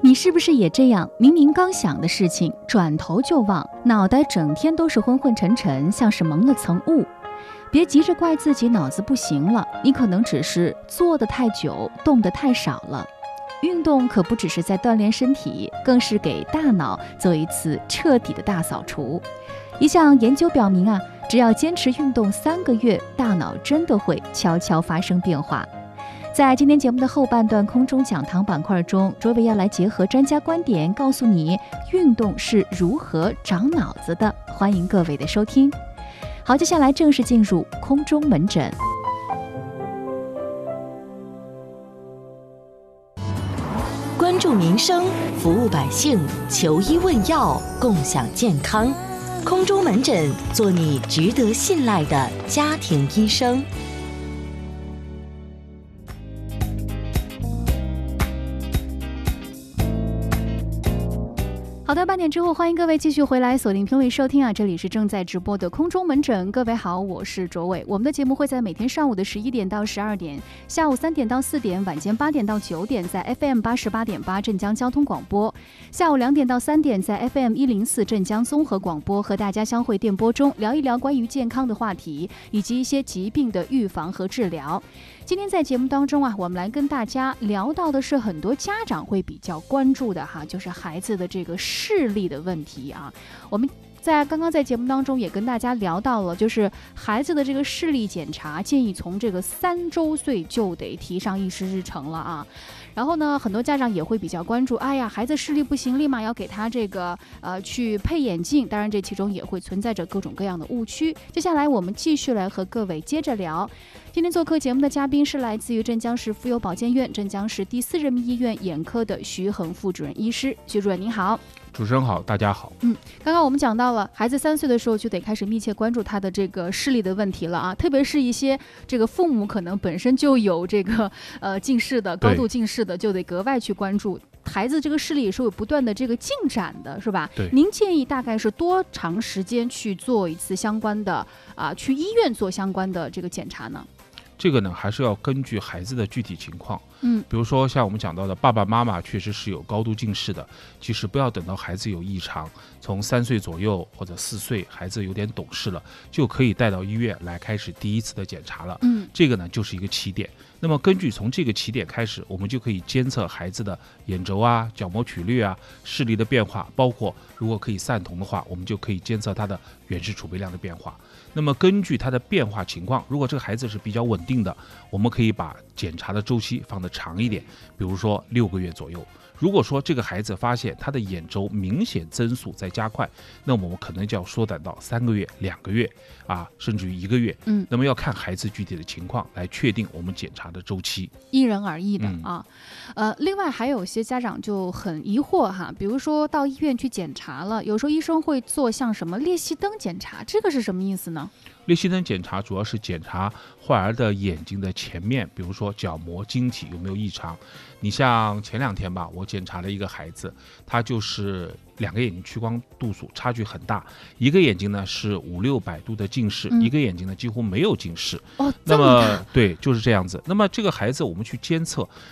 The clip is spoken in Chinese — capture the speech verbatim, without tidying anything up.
你是不是也这样？明明刚想的事情，转头就忘，脑袋整天都是昏昏沉沉，像是蒙了层雾。别急着怪自己脑子不行了，你可能只是坐得太久，动得太少了。运动可不只是在锻炼身体，更是给大脑做一次彻底的大扫除。一项研究表明啊，只要坚持运动三个月，大脑真的会悄悄发生变化。在今天节目的后半段空中讲堂板块中，卓伟要来结合专家观点，告诉你运动是如何长脑子的。欢迎各位的收听。好，接下来正式进入空中门诊。 关注民生，服务百姓，求医问药，共享健康。空中门诊，做你值得信赖的家庭医生。 好的，半点之后，欢迎各位继续回来锁定频率收听啊！这里是正在直播的空中门诊，各位好，我是卓伟。我们的节目会在每天上午的十一点到十二点，下午三点到四点，晚间八点到九点，在 F M 八十八点八镇江交通广播；下午两点到三点，在 F M 一零四镇江综合广播，和大家相会电波中，聊一聊关于健康的话题，以及一些疾病的预防和治疗。今天在节目当中啊，我们来跟大家聊到的是很多家长会比较关注的哈，就是孩子的这个视力的问题啊。我们在刚刚在节目当中也跟大家聊到了，就是孩子的这个视力检查，建议从这个三周岁就得提上议事日程了啊。然后呢，很多家长也会比较关注，哎呀，孩子视力不行，立马要给他这个呃去配眼镜。当然，这其中也会存在着各种各样的误区。接下来我们继续来和各位接着聊。今天做客节目的嘉宾是来自于镇江市妇幼保健院、镇江市第四人民医院眼科的徐恒副主任医师。徐主任您好。 主持人好，大家好。 嗯，刚刚我们讲到了，孩子三岁的时候就得开始密切关注他的这个视力的问题了啊，特别是一些这个父母可能本身就有这个呃近视的、高度近视的，就得格外去关注孩子这个视力也是有不断的这个进展的，是吧？ 对。 您建议大概是多长时间去做一次相关的啊、呃，去医院做相关的这个检查呢？ 这个呢，还是要根据孩子的具体情况。 嗯， 比如说像我们讲到的，爸爸妈妈确实是有高度近视的，其实不要等到孩子有异常，从三岁左右或者四岁，孩子有点懂事了，就可以带到医院来开始第一次的检查了。 嗯， 这个呢就是一个起点。那么根据从这个起点开始，我们就可以监测孩子的眼轴啊、角膜曲率啊、视力的变化，包括如果可以散瞳的话，我们就可以监测他的远视储备量的变化。那么根据他的变化情况，如果这个孩子是比较稳定的，我们可以把检查的周期放得长一点，比如说六个月左右。如果说这个孩子发现他的眼轴明显增速在加快，那么我们可能就要缩短到三个月、两个月啊，甚至于一个月。 嗯， 那么要看孩子具体的情况来确定我们检查的周期， 因人而异的、 嗯、 啊。呃，另外还有些家长就很疑惑哈，比如说到医院去检查了，有时候医生会做像什么裂隙灯检查，这个是什么意思呢？ 裂隙灯检查主要是检查患儿的眼睛的前面，比如说角膜、晶体有没有异常。你像前两天吧，我检查了一个孩子，他就是两个眼睛屈光度数差距很大，一个眼睛呢是五六百度的近视、嗯、一个眼睛呢几乎没有近视。 哦， 那么对，就是这样子。那么这个孩子我们去监测，